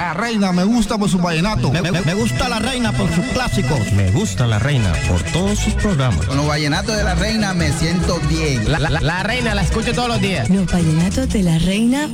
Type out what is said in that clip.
La Reina me gusta por su vallenato. Me gusta La Reina por sus clásicos. Me gusta La Reina por todos sus programas. Con los vallenatos de La Reina me siento bien. La Reina la escucho todos los días. Los vallenatos de La Reina